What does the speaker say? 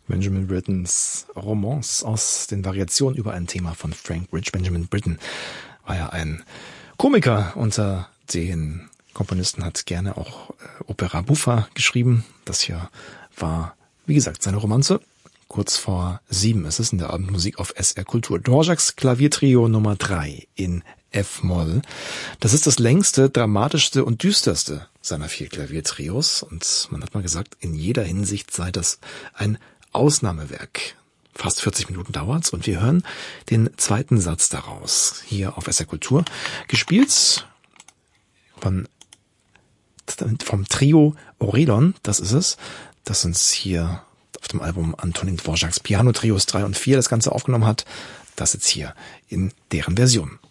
Benjamin Brittens Romance aus den Variationen über ein Thema von Frank Rich. Benjamin Britten war ja ein Komiker unter den Komponisten, hat gerne auch Opera buffa geschrieben. Das hier war, wie gesagt, seine Romanze. Kurz vor 7 ist es in der Abendmusik auf SR Kultur. Dvořáks Klaviertrio Nummer 3 in F-Moll. Das ist das längste, dramatischste und düsterste seiner 4 Klaviertrios. Und man hat mal gesagt, in jeder Hinsicht sei das ein Ausnahmewerk. Fast 40 Minuten dauert's und wir hören den zweiten Satz daraus hier auf SR Kultur. Gespielt vom Trio Oredon, das ist es, das uns hier auf dem Album Antonín Dvořáks Piano Trios 3 und 4 das Ganze aufgenommen hat. Das jetzt hier in deren Version.